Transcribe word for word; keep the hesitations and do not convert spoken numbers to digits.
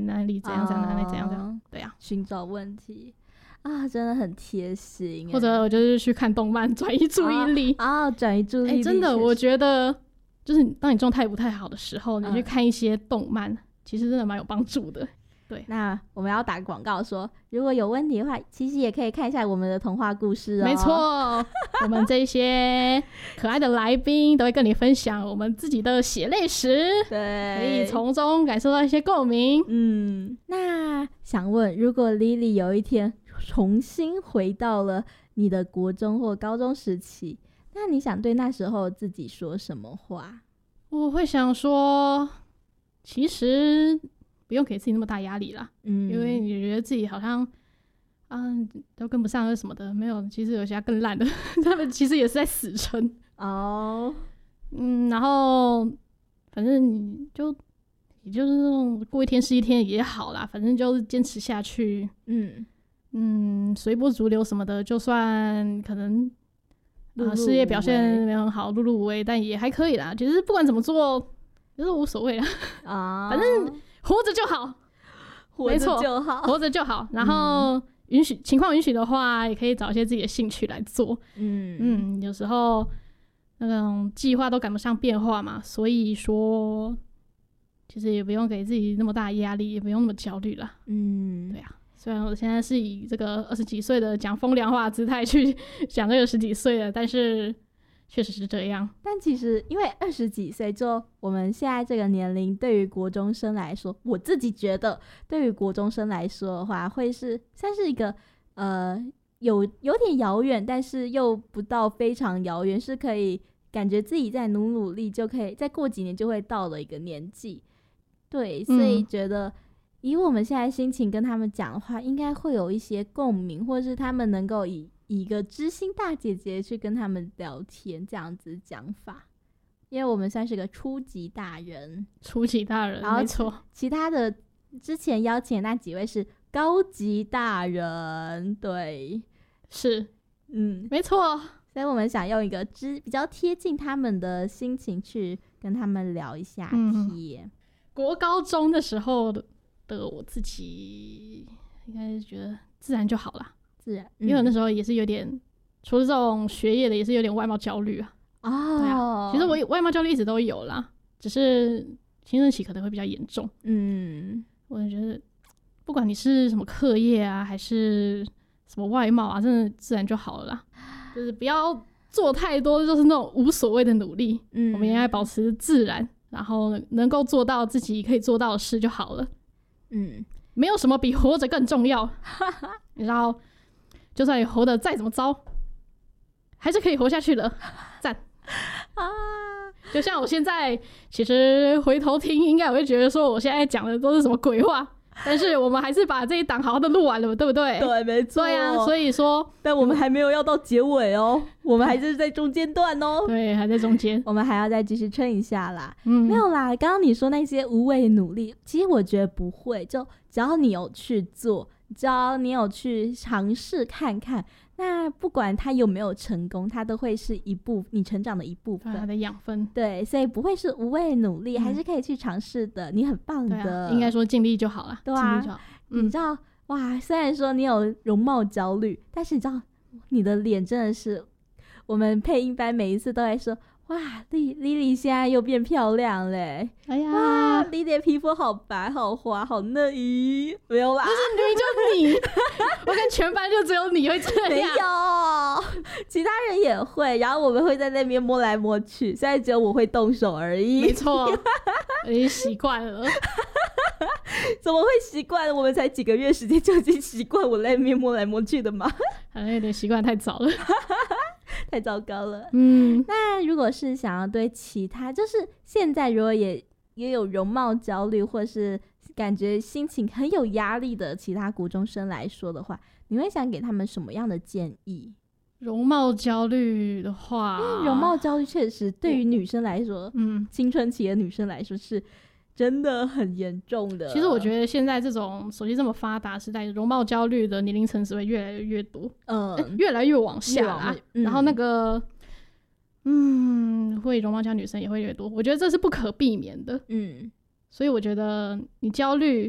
哪里怎样怎样哪里怎样怎样，对啊， 寻找问题啊，真的很贴心。 或者我就是去看动漫转移注意力啊，转、哦、移注意力、欸， 真的，我觉得就是当你状态不太好的时候，你去看一些动漫，嗯、其实真的蛮有帮助的。对， 那我们要打广告说，如果有问题的话，其实也可以看一下我们的童话故事哦。 没错，我们这些可爱的来宾都会跟你分享我们自己的血泪史， 对， 可以从中感受到一些共鸣。 嗯，那想问，如果 Lily 有一天重新回到了你的国中或高中时期，那你想对那时候自己说什么话？ 我会想说，其实不用给自己那么大压力啦，嗯，因为你觉得自己好像啊都跟不上或什么的，没有，其实有些更烂的，他们其实也是在死撑哦，嗯，然后反正你就也就是那种过一天是一天也好啦，反正就是坚持下去，嗯嗯，随波逐流什么的，就算可能啊、呃、事业表现没有很好，碌碌无为，但也还可以啦。其实不管怎么做，就是无所谓啦啊，反正。活着就好， 活着就好， 活着就好。然后允许、嗯、情况允许的话，也可以找一些自己的兴趣来做。嗯嗯，有时候那种计划都赶不上变化嘛，所以说其实也不用给自己那么大的压力，也不用那么焦虑啦。嗯，对啊。虽然我现在是以这个二十几岁的讲风凉话的姿态去讲这个十几岁的，但是。确实是这样， 但其实因为二十几岁，就我们现在这个年龄，对于国中生来说，我自己觉得，对于国中生来说的话，会是算是一个呃有有点遥远，但是又不到非常遥远，是可以感觉自己在努努力，就可以再过几年就会到了一个年纪。对，所以觉得以我们现在心情跟他们讲的话，应该会有一些共鸣，或者是他们能够以。以一个知心大姐姐去跟他们聊天，这样子讲法，因为我们算是个初级大人， 初级大人，没错。 其他的之前邀请的那几位是高级大人，对， 是，嗯，没错。 所以我们想用一个知比较贴近他们的心情去跟他们聊一下天。 嗯、国高中的时候的我自己，应该是觉得自然就好啦。 自然， 因为我那时候也是有点，除了这种学业的，也是有点外貌焦虑啊。哦，对啊，其实我外貌焦虑一直都有啦，只是青春期可能会比较严重。嗯，我觉得不管你是什么课业啊，还是什么外貌啊，真的自然就好了啦。就是不要做太多，就是那种无所谓的努力。嗯，我们应该保持自然，然后能够做到自己可以做到的事就好了。嗯，没有什么比活着更重要。你知道。就算你活得再怎么糟，还是可以活下去的，赞啊！就像我现在，其实回头听，应该我会觉得说，我现在讲的都是什么鬼话，但是我们还是把这一档好好的录完了，对不对？ 对，没错。 对啊，所以说， 但我们还没有要到结尾哦，我们还是在中间段哦。 对，还在中间， 我们还要再继续撑一下啦。嗯，没有啦，刚刚你说那些无谓努力，其实我觉得不会，就只要你有去做。只要你有去尝试看看，那不管他有没有成功，他都会是一部你成长的一部分， 他的养分。 对，所以不会是无谓努力，嗯、还是可以去尝试的。你很棒的， 啊、应该说尽力就好了。 对啊， 尽力就好。 嗯、你知道哇？虽然说你有容貌焦虑，但是你知道你的脸真的是，我们配音班每一次都在说。哇 ，Lily 现在又变漂亮嘞！哎呀，哇 ，Lily 的皮肤好白、好滑、好嫩咦，没有啦， 不是明明就你，我看全班就只有你会这样， 没有，其他人也会。然后我们会在那边摸来摸去，现在只有我会动手而已。 没错，我已经习惯了。 怎么会习惯？我们才几个月时间就已经习惯我在那边摸来摸去的吗？ 好像有点习惯太早了。 太糟糕了。嗯，那如果是想要对其他，就是现在如果也也有容貌焦虑，或是感觉心情很有压力的其他国中生来说的话，你会想给他们什么样的建议？ 容貌焦虑的话， 因为容貌焦虑确实对于女生来说，嗯，青春期的女生来说是真的很严重的。 其实我觉得现在这种手机这么发达时代，容貌焦虑的年龄层只会越来越多，嗯、呃，越来越往下啦。嗯、然后那个，嗯，会容貌焦虑女生也会越多，我觉得这是不可避免的。嗯，所以我觉得你焦虑